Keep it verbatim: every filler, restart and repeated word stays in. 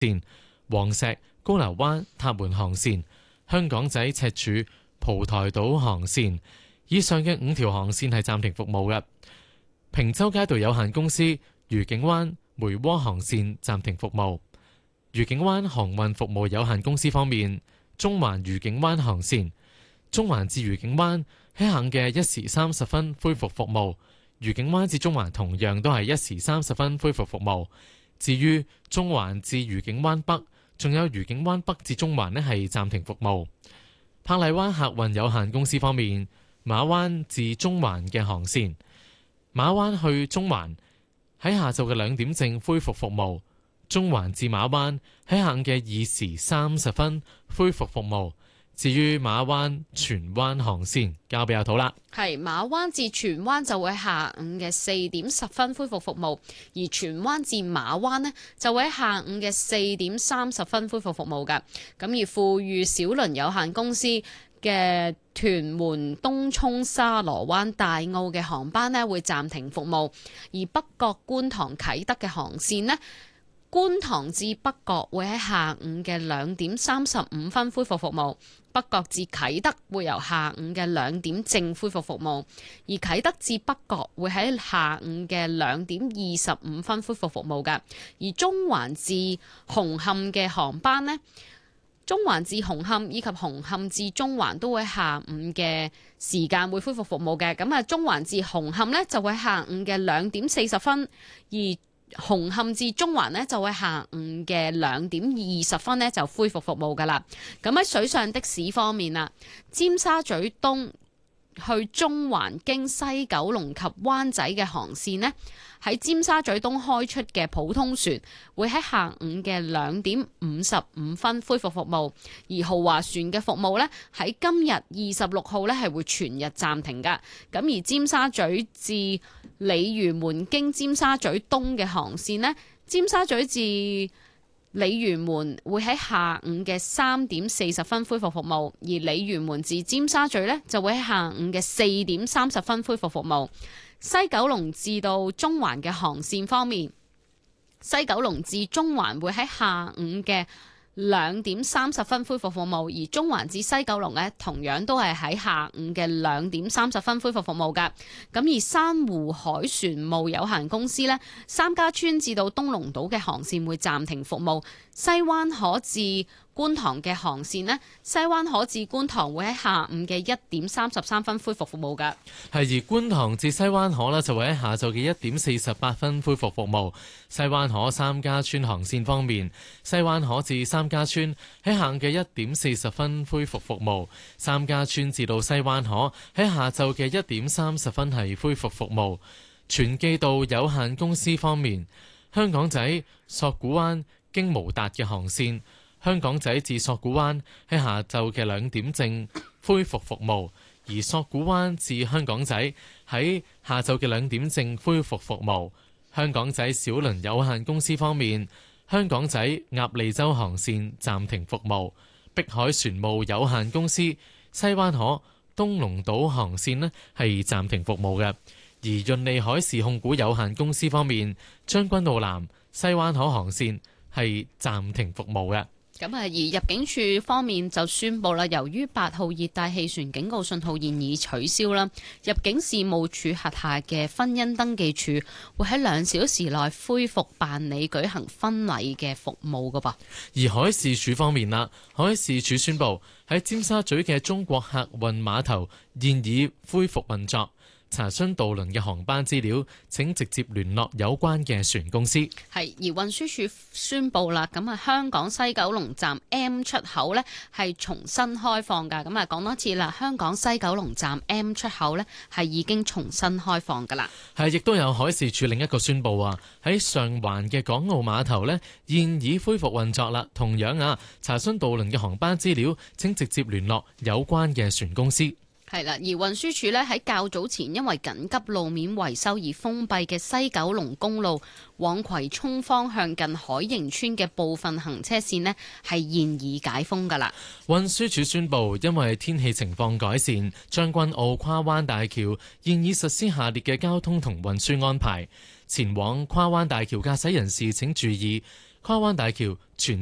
線、黃石、高樓灣、塔門航線、香港仔、赤柱、蒲台島航線。以上嘅五條航線係暫停服務嘅。坪洲街道有限公司愉景灣梅窩航線暫停服務。愉景灣航運服務有限公司方面，中環愉景灣航線、中環至愉景灣喺下午嘅一時三十分恢復服務。愉景灣至中環同樣都係一時三十分恢復服務。至於中環至愉景灣北，仲有愉景灣北至中環呢係暫停服務。珀麗灣客運有限公司方面，馬灣至中環嘅航線，馬灣去中環喺下晝嘅兩點正恢復服務。中環至馬灣喺下午嘅二時三十分恢復服務。至於馬灣荃灣航線，交俾阿土啦。 係馬灣至荃灣就會下午嘅四點十分恢復服務，而荃灣至馬灣呢就會喺下午嘅四點三十分恢復服務㗎。咁而富裕小輪有限公司嘅屯門東涌沙螺灣大澳嘅航班呢會暫停服務，而北角觀塘啟德嘅航線呢，觀塘至北角會喺下午嘅兩點三十五分恢復服務，北角至啟德會由下午嘅兩點正恢復服務，而啟德至北角會喺下午嘅兩點二十五分恢復服務㗎。而中環至紅磡嘅航班呢，中環至紅磡以及紅磡至中環都會下午嘅時間會恢復服務嘅。咁啊，中環至紅磡呢就會下午嘅兩點四十分，而紅磡至中環呢就會下午嘅兩點二十分呢就恢復服務㗎喇。咁喺水上的士方面啊，尖沙咀東去中環經西九龍及灣仔嘅航線呢，喺尖沙咀東開出嘅普通船會喺下午嘅兩點五十五分恢復服務，而豪華船嘅服務呢，喺今日二十六號呢係會全日暫停㗎。咁而尖沙咀至鯉魚門經尖沙咀東嘅航線呢，尖沙咀至鯉魚門會喺下午嘅三點四十分恢復服務，而鯉魚門至尖沙咀呢就會喺下午嘅四點三十分恢復服務。西九龍至到中環嘅航線方面，西九龍至中環會喺下午嘅兩點三十分恢復服務，而中環至西九龍呢同樣都係喺下午嘅兩點三十分恢復服務㗎。咁而珊瑚海船務有限公司呢，三家村至到東龍島嘅航線會暫停服務，西灣河至觀塘嘅航線呢，西灣河至觀塘會喺下午嘅一點三十三分恢復服務㗎。 係而觀塘至西灣河呢，就會喺下晝嘅一點四十八分恢復服務。西灣河三家村航線方面，西灣河至三家村喺下午嘅一點四十分恢復服務，三家村至到西灣河喺下晝嘅一點三十分係恢復服務。全記道有限公司方面，香港仔索罟灣經無達嘅航線，香港仔至索罟灣喺下晝嘅兩點正恢復服務，而索罟灣至香港仔喺下晝嘅兩點正恢復服務。香港仔小輪有限公司方面，香港仔鴨脷洲航線暫停服務，碧海船務有限公司西灣河東龍島航線呢係暫停服務嘅，而潤利海事控股有限公司方面，將軍澳南西灣河航線係暫停服務嘅。 咁啊，而入境處方面就宣布啦，由於八號熱帶氣旋警告信號現已取消啦，入境事務處轄下嘅婚姻登記處會喺兩小時內恢復辦理舉行婚禮嘅服務噶噃。 而海事處方面啦，海事處宣布喺尖沙咀嘅中國客運碼頭現已恢復運作。查詢渡輪嘅航班資料，請直接聯絡有關嘅船公司。 係而運輸署宣布啦，咁啊香港西九龍站 M 出口呢係重新開放㗎。咁啊講多次啦，香港西九龍站 M 出口呢係已經重新開放㗎啦。 係亦都有海事處另一個宣布啊，喺上環嘅港澳碼頭呢現已恢復運作啦。同樣啊，查詢渡輪嘅航班資料，請直接聯絡有關嘅船公司。 係啦，而運輸署咧喺較早前因為緊急路面維修而封閉嘅西九龍公路往葵涌方向近海盈村嘅部分行車線呢係現已解封㗎啦。 運輸署宣布，因為天氣情況改善，將軍澳跨灣大橋現已實施下列嘅交通同運輸安排。前往跨灣大橋駕駛人士請注意， 跨灣大橋全